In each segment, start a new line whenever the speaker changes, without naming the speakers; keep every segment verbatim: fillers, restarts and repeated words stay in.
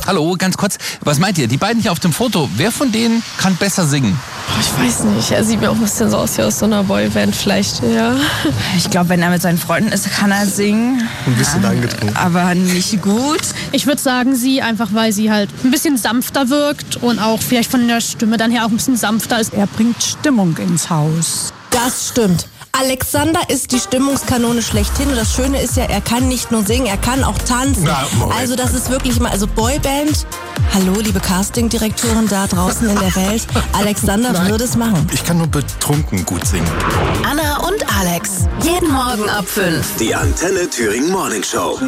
Hallo, ganz kurz, was meint ihr? Die beiden hier auf dem Foto, wer von denen kann besser singen?
Oh, ich weiß nicht, er sieht mir auch ein bisschen so aus wie aus so einer Boyband vielleicht, ja.
Ich glaube, wenn er mit seinen Freunden ist, kann er singen.
Ein bisschen
ja,
angetrunken.
Aber nicht gut.
Ich würde sagen, sie, einfach weil sie halt ein bisschen sanfter wirkt und auch vielleicht von der Stimme dann her auch ein bisschen sanfter ist.
Er bringt Stimmung ins Haus.
Das stimmt. Alexander ist die Stimmungskanone schlechthin und das Schöne ist ja, er kann nicht nur singen, er kann auch tanzen.
Na,
also das ist wirklich mal, also Boyband, hallo liebe Castingdirektoren da draußen in der Welt, Alexander
Nein.
würde es machen.
Ich kann nur betrunken gut singen.
Anna und Alex, jeden Morgen ab fünf.
Die Antenne Thüringen Morning Show.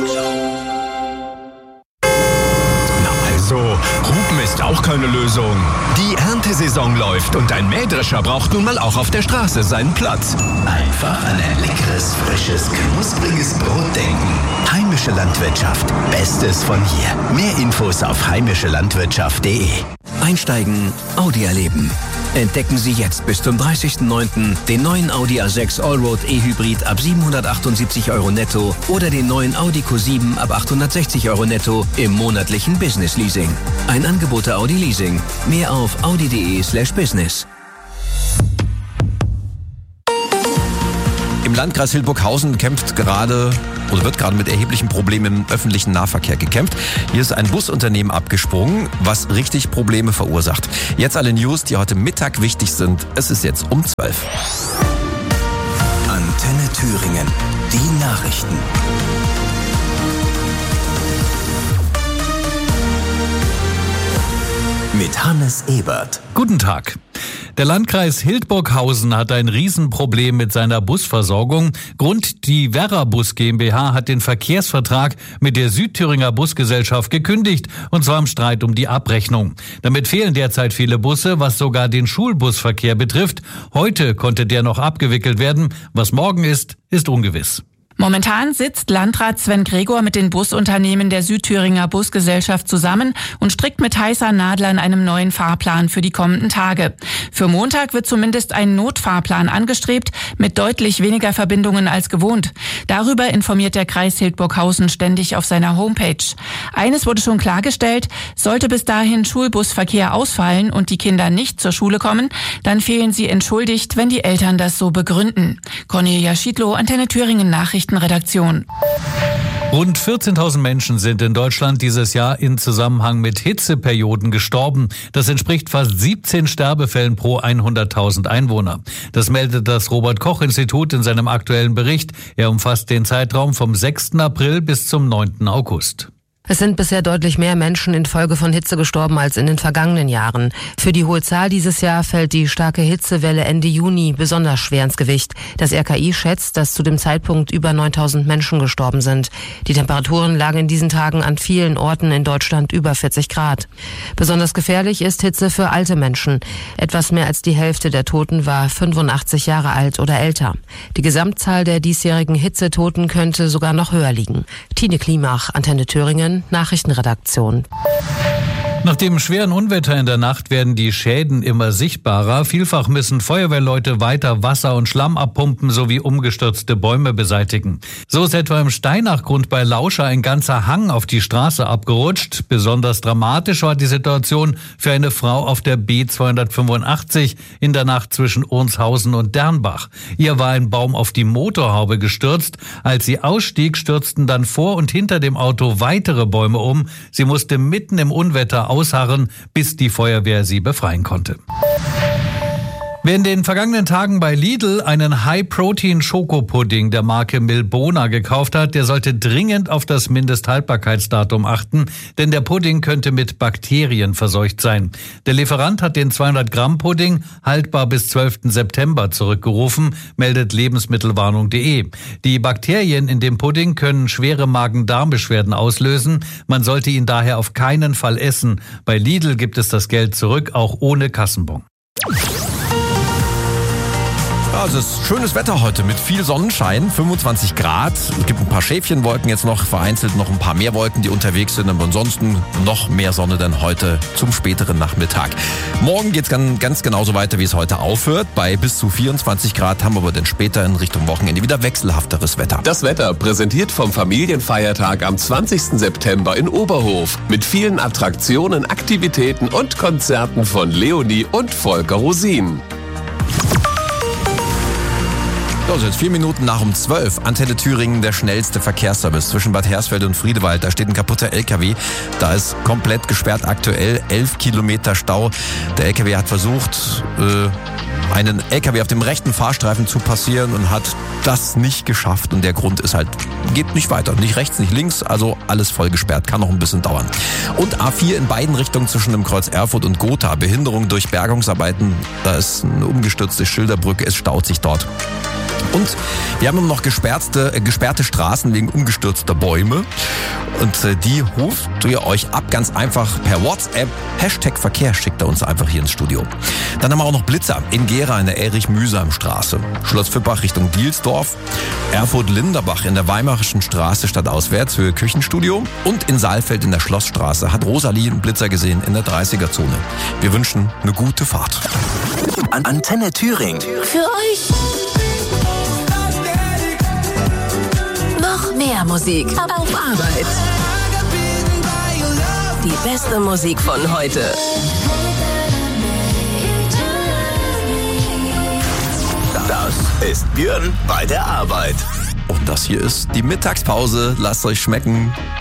So, Hupen ist auch keine Lösung. Die Erntesaison läuft und ein Mähdrescher braucht nun mal auch auf der Straße seinen Platz.
Einfach an ein leckeres, frisches, knuspriges Brot denken. Heimische Landwirtschaft. Bestes von hier. Mehr Infos auf heimische landwirtschaft punkt de.
Einsteigen, Audi erleben. Entdecken Sie jetzt bis zum dreißigsten neunten den neuen Audi A sechs Allroad E-Hybrid ab siebenhundertachtundsiebzig Euro netto oder den neuen Audi Q sieben ab achthundertsechzig Euro netto im monatlichen Business Leasing. Ein Angebot der Audi Leasing. Mehr auf audi punkt de slash business.
Im Landkreis Hildburghausen kämpft gerade oder wird gerade mit erheblichen Problemen im öffentlichen Nahverkehr gekämpft. Hier ist ein Busunternehmen abgesprungen, was richtig Probleme verursacht. Jetzt alle News, die heute Mittag wichtig sind. Es ist jetzt um zwölf.
Antenne Thüringen. Die Nachrichten. Mit Hannes Ebert.
Guten Tag. Der Landkreis Hildburghausen hat ein Riesenproblem mit seiner Busversorgung. Grund, die Werra Bus GmbH hat den Verkehrsvertrag mit der Südthüringer Busgesellschaft gekündigt, und zwar im Streit um die Abrechnung. Damit fehlen derzeit viele Busse, was sogar den Schulbusverkehr betrifft. Heute konnte der noch abgewickelt werden. Was morgen ist, ist ungewiss.
Momentan sitzt Landrat Sven Gregor mit den Busunternehmen der Südthüringer Busgesellschaft zusammen und strickt mit heißer Nadel an einem neuen Fahrplan für die kommenden Tage. Für Montag wird zumindest ein Notfahrplan angestrebt mit deutlich weniger Verbindungen als gewohnt. Darüber informiert der Kreis Hildburghausen ständig auf seiner Homepage. Eines wurde schon klargestellt: Sollte bis dahin Schulbusverkehr ausfallen und die Kinder nicht zur Schule kommen, dann fehlen sie entschuldigt, wenn die Eltern das so begründen. Cornelia Schiedlow, Antenne Thüringen Nachrichten. Redaktion.
Rund vierzehntausend Menschen sind in Deutschland dieses Jahr in Zusammenhang mit Hitzeperioden gestorben. Das entspricht fast siebzehn Sterbefällen pro hunderttausend Einwohner. Das meldet das Robert-Koch-Institut in seinem aktuellen Bericht. Er umfasst den Zeitraum vom sechsten April bis zum neunten August.
Es sind bisher deutlich mehr Menschen infolge von Hitze gestorben als in den vergangenen Jahren. Für die hohe Zahl dieses Jahr fällt die starke Hitzewelle Ende Juni besonders schwer ins Gewicht. Das R K I schätzt, dass zu dem Zeitpunkt über neuntausend Menschen gestorben sind. Die Temperaturen lagen in diesen Tagen an vielen Orten in Deutschland über vierzig Grad. Besonders gefährlich ist Hitze für alte Menschen. Etwas mehr als die Hälfte der Toten war fünfundachtzig Jahre alt oder älter. Die Gesamtzahl der diesjährigen Hitzetoten könnte sogar noch höher liegen. Tine Klimach, Antenne Thüringen, Nachrichtenredaktion.
Nach dem schweren Unwetter in der Nacht werden die Schäden immer sichtbarer. Vielfach müssen Feuerwehrleute weiter Wasser und Schlamm abpumpen sowie umgestürzte Bäume beseitigen. So ist etwa im Steinachgrund bei Lauscha ein ganzer Hang auf die Straße abgerutscht. Besonders dramatisch war die Situation für eine Frau auf der B zweihundertfünfundachtzig in der Nacht zwischen Ohnshausen und Dernbach. Ihr war ein Baum auf die Motorhaube gestürzt. Als sie ausstieg, stürzten dann vor und hinter dem Auto weitere Bäume um. Sie musste mitten im Unwetter ausharren, bis die Feuerwehr sie befreien konnte. Wer in den vergangenen Tagen bei Lidl einen High-Protein-Schokopudding der Marke Milbona gekauft hat, der sollte dringend auf das Mindesthaltbarkeitsdatum achten, denn der Pudding könnte mit Bakterien verseucht sein. Der Lieferant hat den zweihundert Gramm Pudding haltbar bis zwölften September zurückgerufen, meldet lebensmittelwarnung punkt de. Die Bakterien in dem Pudding können schwere Magen-Darm-Beschwerden auslösen. Man sollte ihn daher auf keinen Fall essen. Bei Lidl gibt es das Geld zurück, auch ohne Kassenbon.
Ja, es ist schönes Wetter heute mit viel Sonnenschein, fünfundzwanzig Grad. Es gibt ein paar Schäfchenwolken jetzt noch, vereinzelt noch ein paar mehr Wolken, die unterwegs sind. Aber ansonsten noch mehr Sonne denn heute zum späteren Nachmittag. Morgen geht es ganz, ganz genauso weiter, wie es heute aufhört. Bei bis zu vierundzwanzig Grad haben wir aber dann später in Richtung Wochenende wieder wechselhafteres Wetter.
Das Wetter präsentiert vom Familienfeiertag am zwanzigsten September in Oberhof. Mit vielen Attraktionen, Aktivitäten und Konzerten von Leonie und Volker Rosin.
So, jetzt vier Minuten nach um zwölf. Antenne Thüringen, der schnellste Verkehrsservice zwischen Bad Hersfeld und Friedewald. Da steht ein kaputter L K W. Da ist komplett gesperrt aktuell. Elf Kilometer Stau. Der L K W hat versucht, äh, einen L K W auf dem rechten Fahrstreifen zu passieren und hat das nicht geschafft. Und der Grund ist halt, geht nicht weiter. Nicht rechts, nicht links. Also alles voll gesperrt. Kann noch ein bisschen dauern. Und A vier in beiden Richtungen zwischen dem Kreuz Erfurt und Gotha. Behinderung durch Bergungsarbeiten. Da ist eine umgestürzte Schilderbrücke. Es staut sich dort. Und wir haben immer noch gesperrte, äh, gesperrte Straßen wegen umgestürzter Bäume. Und äh, die ruft ihr euch ab, ganz einfach per WhatsApp. Hashtag Verkehr schickt er uns einfach hier ins Studio. Dann haben wir auch noch Blitzer in Gera in der Erich-Mühsam-Straße. Schloss Fippach Richtung Dielsdorf. Erfurt-Linderbach in der Weimarischen Straße stadtauswärts für Küchenstudio. Und in Saalfeld in der Schlossstraße hat Rosalie einen Blitzer gesehen in der dreißiger-Zone. Wir wünschen eine gute Fahrt.
An Antenne Thüringen.
Für euch. Noch mehr Musik auf Arbeit. Die beste Musik von heute.
Das ist Björn bei der Arbeit.
Und das hier ist die Mittagspause. Lasst euch schmecken.